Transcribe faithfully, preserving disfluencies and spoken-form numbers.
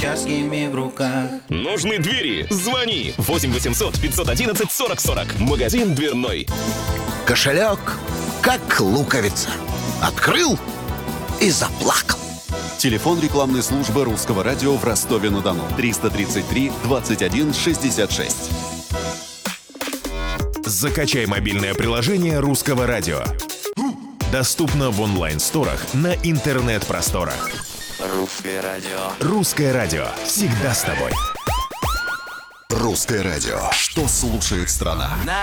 швейцарскими в руках. Нужны двери? Звони восемь восемьсот пятьсот одиннадцать сорок сорок. Магазин дверной. Кошелек, как луковица. Открыл и заплакал. Телефон рекламной службы Русского радио в Ростове-на-Дону. триста тридцать три двадцать один шестьдесят шесть. Закачай мобильное приложение Русского радио. Доступно в онлайн-сторах на интернет-просторах. Русское радио. Русское радио. Всегда с тобой. Русское радио. Что слушает страна?